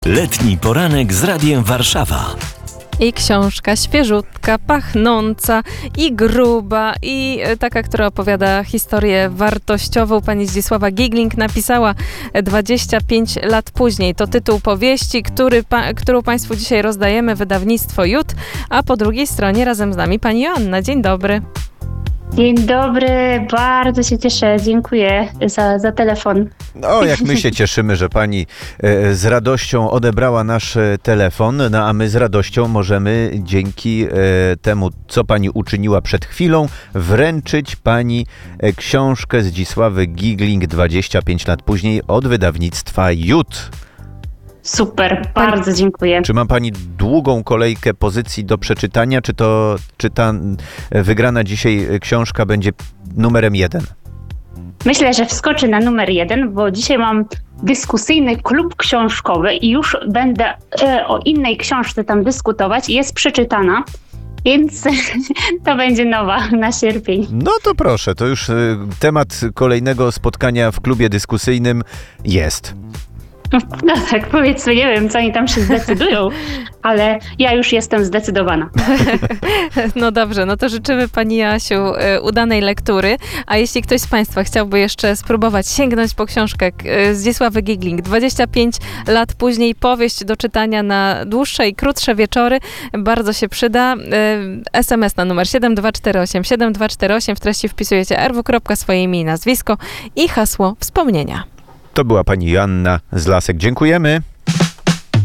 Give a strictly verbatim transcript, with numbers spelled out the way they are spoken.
Letni poranek z Radiem Warszawa. I książka świeżutka, pachnąca i gruba i taka, która opowiada historię wartościową. Pani Zdzisława Gigling napisała dwadzieścia pięć lat później. To tytuł powieści, który, pa, którą Państwu dzisiaj rozdajemy, wydawnictwo Jut, a po drugiej stronie razem z nami pani Joanna. Dzień dobry. Dzień dobry, bardzo się cieszę, dziękuję za, za telefon. No, jak my się cieszymy, że pani e, z radością odebrała nasz e, telefon, no a my z radością możemy dzięki e, temu, co pani uczyniła przed chwilą, wręczyć pani e, książkę Zdzisławy Gigling dwadzieścia pięć lat później od wydawnictwa Jut. Super, bardzo dziękuję. Czy ma pani długą kolejkę pozycji do przeczytania, czy to czy ta wygrana dzisiaj książka będzie numerem jeden? Myślę, że wskoczę na numer jeden, bo dzisiaj mam dyskusyjny klub książkowy i już będę e, o innej książce tam dyskutować. Jest przeczytana, więc to będzie nowa na sierpień. No to proszę, to już y, temat kolejnego spotkania w klubie dyskusyjnym jest. No tak, powiedzmy, nie wiem, co oni tam się zdecydują, ale ja już jestem zdecydowana. No dobrze, no to życzymy pani Jasiu udanej lektury, a jeśli ktoś z Państwa chciałby jeszcze spróbować sięgnąć po książkę Zdzisławy Gigling, dwadzieścia pięć lat później, powieść do czytania na dłuższe i krótsze wieczory, bardzo się przyda. es em es na numer siedem dwa cztery osiem siedem dwa cztery osiem, w treści wpisujecie er wu, swoje imię i nazwisko i hasło wspomnienia. To była pani Joanna z Lasek. Dziękujemy.